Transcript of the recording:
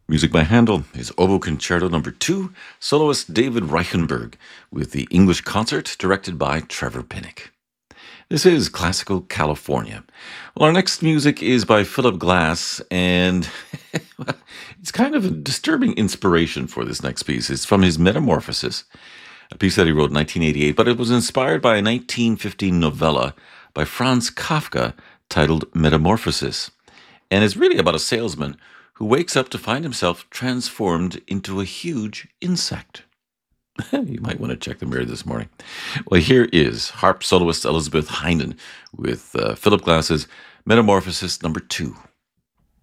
Music by Handel is Oboe Concerto Number 2, soloist David Reichenberg, with the English concert directed by Trevor Pinnock. This is Classical California. Well, our next music is by Philip Glass, and it's kind of a disturbing inspiration for this next piece. It's from his Metamorphosis, a piece that he wrote in 1988, but it was inspired by a 1915 novella by Franz Kafka titled Metamorphosis, and it's really about a salesman who wakes up to find himself transformed into a huge insect. You might want to check the mirror this morning. Well, here is harp soloist Elizabeth Heinden with Philip Glass's Metamorphosis number 2.